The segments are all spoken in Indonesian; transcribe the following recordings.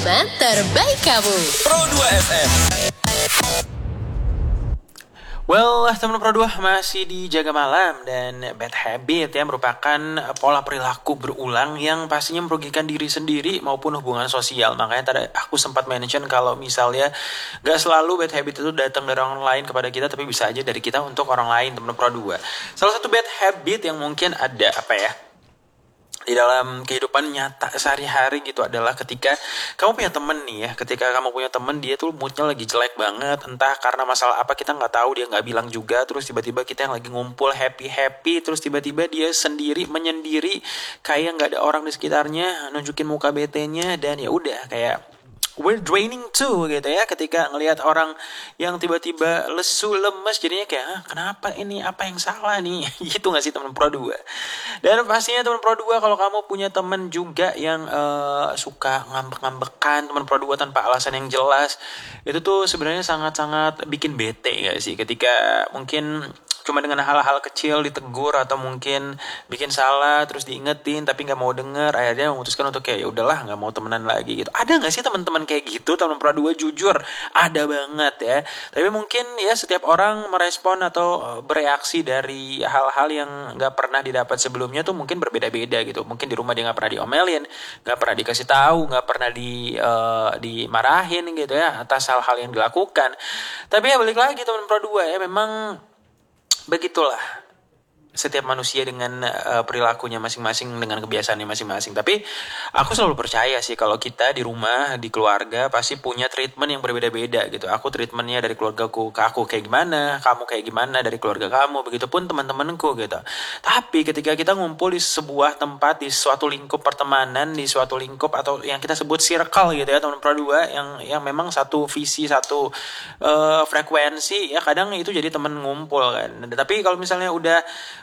teman terbaik kamu. Pro 2 FM. Well, teman Pro 2 masih di Jaga Malam, dan bad habit ya merupakan pola perilaku berulang yang pastinya merugikan diri sendiri maupun hubungan sosial. Makanya tadi aku sempat mention kalau misalnya gak selalu bad habit itu datang dari orang lain kepada kita, tapi bisa aja dari kita untuk orang lain, teman Pro 2. Salah satu bad habit yang mungkin ada di dalam kehidupan nyata sehari-hari gitu adalah ketika kamu punya temen nih ya, ketika kamu punya temen dia tuh moodnya lagi jelek banget, entah karena masalah apa kita nggak tahu, dia nggak bilang juga, terus tiba-tiba kita yang lagi ngumpul happy terus tiba-tiba dia sendiri menyendiri kayak nggak ada orang di sekitarnya, nunjukin muka betenya, dan ya udah kayak we're draining too gitu ya, ketika ngelihat orang yang tiba-tiba lesu, lemes, jadinya kayak kenapa ini, apa yang salah nih gitu gak sih teman Pro 2. Dan pastinya teman Pro 2, kalau kamu punya teman juga yang suka ngambek-ngambekan teman Pro 2 tanpa alasan yang jelas, itu tuh sebenarnya sangat-sangat bikin bete gak sih, ketika mungkin cuma dengan hal-hal kecil ditegur atau mungkin bikin salah terus diingetin tapi nggak mau denger, akhirnya memutuskan untuk kayak ya udahlah nggak mau temenan lagi gitu. Ada nggak sih teman-teman kayak gitu teman Pro 2? Jujur ada banget ya, tapi mungkin ya setiap orang merespon atau bereaksi dari hal-hal yang nggak pernah didapat sebelumnya tuh mungkin berbeda-beda gitu. Mungkin di rumah dia nggak pernah diomelin, nggak pernah dikasih tahu, nggak pernah dimarahin gitu ya atas hal-hal yang dilakukan. Tapi ya balik lagi teman Pro 2 ya, memang begitulah setiap manusia dengan perilakunya masing-masing, dengan kebiasaannya masing-masing. Tapi aku selalu percaya sih kalau kita di rumah, di keluarga pasti punya treatment yang berbeda-beda gitu. Aku treatmentnya dari keluargaku ke aku kayak gimana, kamu kayak gimana dari keluarga kamu, begitupun teman-temanku gitu. Tapi ketika kita ngumpul di sebuah tempat, di suatu lingkup pertemanan, di suatu lingkup atau yang kita sebut circle gitu ya teman Pro 2, yang memang satu visi, satu frekuensi ya, kadang itu jadi teman ngumpul kan. Tapi kalau misalnya udah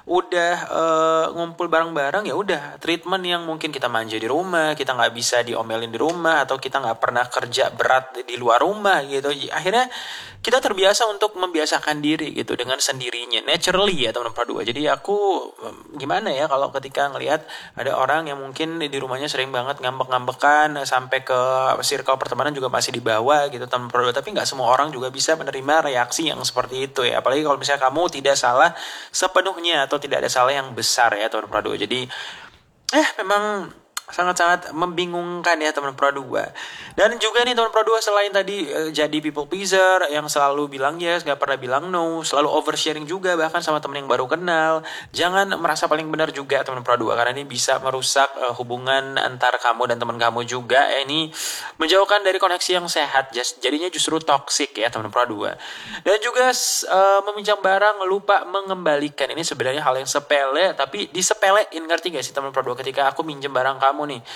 ngumpul bareng-bareng, ya udah treatment yang mungkin kita manja di rumah, kita nggak bisa diomelin di rumah, atau kita nggak pernah kerja berat di luar rumah gitu. Akhirnya kita terbiasa untuk membiasakan diri gitu dengan sendirinya, naturally ya teman Pro 2. Jadi aku gimana ya kalau ketika ngelihat ada orang yang mungkin di rumahnya sering banget ngambek-ngambekan, sampai ke circle pertemanan juga masih di bawah gitu teman Pro 2. Tapi nggak semua orang juga bisa menerima reaksi yang seperti itu ya, apalagi kalau misalnya kamu tidak salah sepenuhnya atau tidak ada salah yang besar ya teman Pro 2. Jadi memang sangat-sangat membingungkan ya teman Pro 2. Dan juga nih teman Pro 2, selain tadi jadi people pleaser yang selalu bilang yes, gak pernah bilang no, selalu oversharing juga bahkan sama teman yang baru kenal. Jangan merasa paling benar juga teman Pro 2, karena ini bisa merusak hubungan antar kamu dan teman kamu juga. Ini menjauhkan dari koneksi yang sehat, jadinya justru toxic ya teman Pro 2. Dan juga meminjam barang lupa mengembalikan, ini sebenarnya hal yang sepele tapi disepelein, ngerti gak sih teman Pro 2? Ketika aku minjem barang kamu nih,